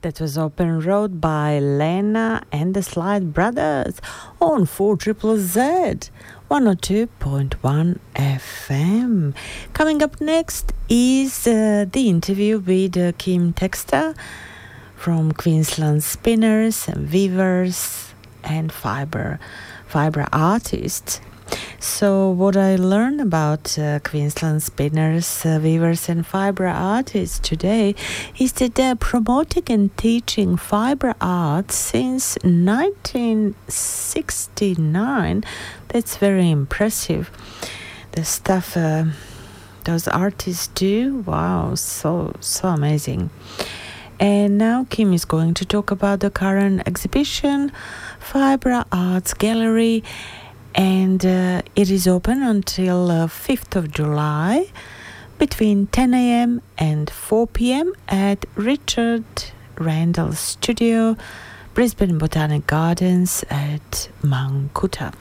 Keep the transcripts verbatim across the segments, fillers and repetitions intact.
That was Open Road by Lena and the Slide Brothers on four Triple Z, one oh two point one F M. Coming up next is uh, the interview with uh, Kim Textor from Queensland Spinners and Weavers and Fibre, fibre artists. So what I learned about uh, Queensland Spinners, uh, Weavers and Fibre artists today is that they're promoting and teaching fibre art since nineteen sixty-nine. That's very impressive. The stuff uh, those artists do, wow, so, so amazing. And now Kim is going to talk about the current exhibition, Fibre Arts Gallery, and uh, it is open until uh, fifth of July between ten a.m. and four p.m. at Richard Randall's studio, Brisbane Botanic Gardens at Mount Coot-tha.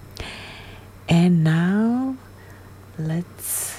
And now let's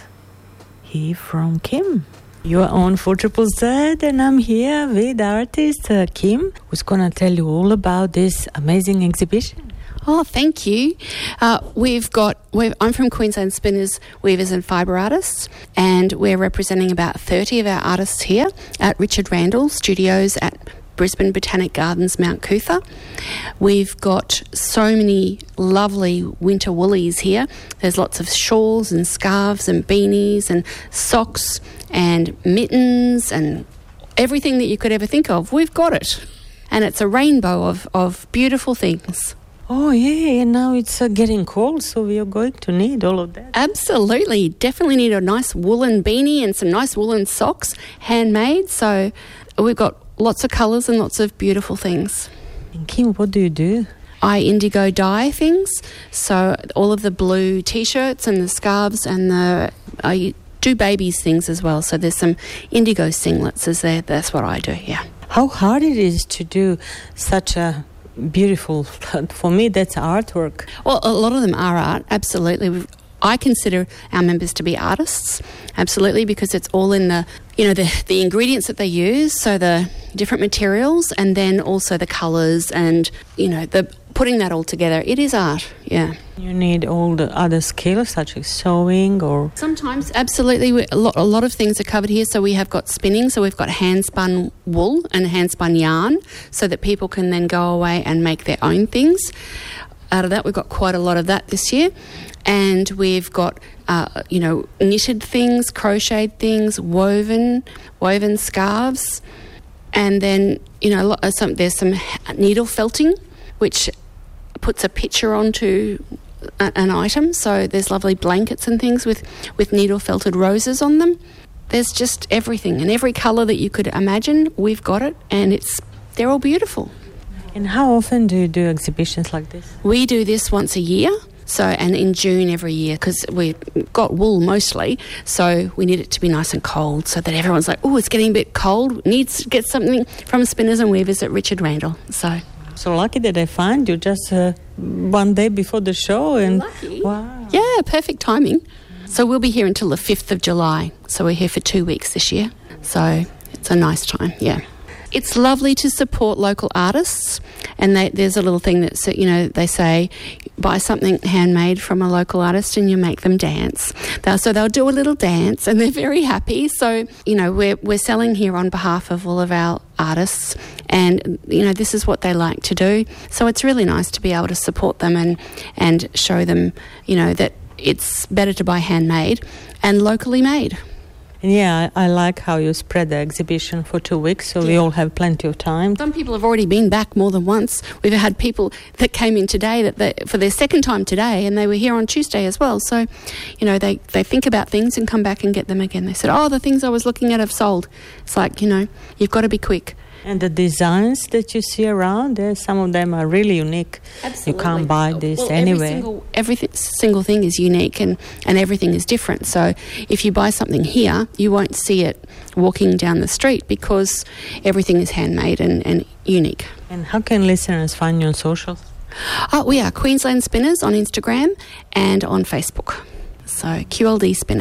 hear from Kim. You are on four Triple Z, and I'm here with artist uh, Kim, who's going to tell you all about this amazing exhibition. Oh, thank you. Uh, we've got, we've, I'm from Queensland Spinners, Weavers and Fibre Artists, and we're representing about thirty of our artists here at Richard Randall Studios at Brisbane Botanic Gardens, Mount Coot-tha. We've got so many lovely winter woolies here. There's lots of shawls and scarves and beanies and socks and mittens and everything that you could ever think of. We've got it. And it's a rainbow of, of beautiful things. Oh, yeah, and now it's uh, getting cold, so we are going to need all of that. Absolutely. Definitely need a nice woolen beanie and some nice woolen socks, handmade. So we've got lots of colours and lots of beautiful things. And Kim, what do you do? I indigo dye things. So all of the blue T-shirts and the scarves and the... I do babies things as well. So there's some indigo singlets is there. That's what I do, yeah. How hard it is to do such a... beautiful. For me, that's artwork. Well, a lot of them are art, absolutely. We've, I consider our members to be artists, absolutely, because it's all in the, you know, the, the ingredients that they use, so the different materials, and then also the colours and, you know, the putting that all together. It is art, yeah. You need all the other skills, such as sewing or... Sometimes, absolutely. We, a, lot, a lot of things are covered here. So we have got spinning, so we've got hand-spun wool and hand-spun yarn so that people can then go away and make their own things. Out of that, we've got quite a lot of that this year. And we've got, uh, you know, knitted things, crocheted things, woven, woven scarves. And then, you know, a lot, some, there's some needle felting, which puts a picture onto a, an item. So there's lovely blankets and things with, with needle felted roses on them. There's just everything. And every colour that you could imagine, we've got it. And it's they're all beautiful. And how often do you do exhibitions like this? We do this once a year. So, and in June every year, because we've got wool mostly, so we need it to be nice and cold so that everyone's like, oh, it's getting a bit cold, needs to get something from Spinners and Weavers at Richard Randall. So so lucky that I find you just uh, one day before the show. And lucky. Wow. Yeah, perfect timing. So we'll be here until the fifth of July. So we're here for two weeks this year. So it's a nice time, yeah. It's lovely to support local artists, and they, there's a little thing that, you know, they say, buy something handmade from a local artist and you make them dance. They'll, so they'll do a little dance and they're very happy. So, you know, we're we're selling here on behalf of all of our artists, and, you know, this is what they like to do. So it's really nice to be able to support them and, and show them, you know, that it's better to buy handmade and locally made. Yeah, I, I like how you spread the exhibition for two weeks, so yeah. We all have plenty of time. Some people have already been back more than once. We've had people that came in today that they, for their second time today, and they were here on Tuesday as well. So, you know, they, they think about things and come back and get them again. They said, oh, the things I was looking at have sold. It's like, you know, you've got to be quick. And the designs that you see around there, some of them are really unique. Absolutely. You can't buy this well, anywhere. Every single, every single thing is unique, and, and everything is different. So if you buy something here, you won't see it walking down the street because everything is handmade and, and unique. And how can listeners find you on socials? Oh, we are Queensland Spinners on Instagram and on Facebook. So Q L D Spinners.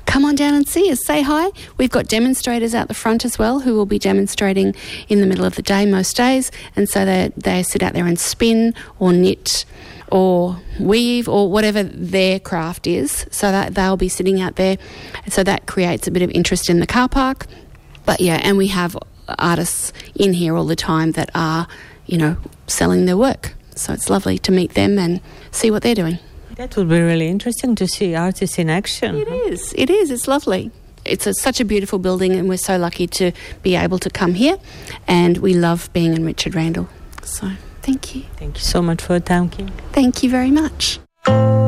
come on down and see us. Say hi. We've got demonstrators out the front as well who will be demonstrating in the middle of the day most days. And so they, they sit out there and spin or knit or weave or whatever their craft is. So that they'll be sitting out there. So that creates a bit of interest in the car park. But yeah, and we have artists in here all the time that are, you know, selling their work. So it's lovely to meet them and see what they're doing. That would be really interesting to see artists in action. It is. It is. It's lovely. It's a, such a beautiful building, and we're so lucky to be able to come here, and we love being in Richard Randall. So thank you. Thank you so much for your time, Kim. Thank you very much.